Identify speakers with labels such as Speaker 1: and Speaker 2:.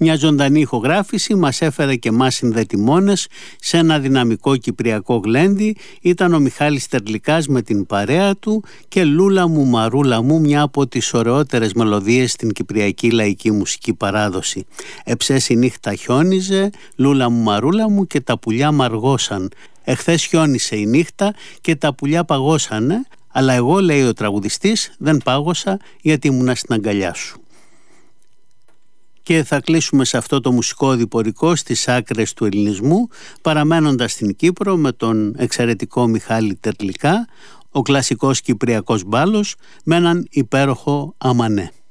Speaker 1: Μια ζωντανή ηχογράφηση μας έφερε και μας συνδετημόνες σε ένα δυναμικό κυπριακό γλέντι. Ήταν ο Μιχάλης Τερλικάς με την παρέα του και «Λούλα μου μαρούλα μου», μια από τις ωραιότερες μελωδίες στην κυπριακή λαϊκή μουσική παράδοση. «Εψές η νύχτα χιόνιζε, λούλα μου μαρούλα μου και τα πουλιά μαργώσαν». Εχθές χιόνισε η νύχτα και τα πουλιά παγώσανε, αλλά εγώ, λέει ο τραγουδιστής, δεν πάγωσα γιατί ήμουνα στην αγκαλιά σου. Και θα κλείσουμε σε αυτό το μουσικό διπορικό στις άκρες του ελληνισμού, παραμένοντας στην Κύπρο με τον εξαιρετικό Μιχάλη Τερλικά, ο κλασικός κυπριακός μπάλος με έναν υπέροχο αμανέ.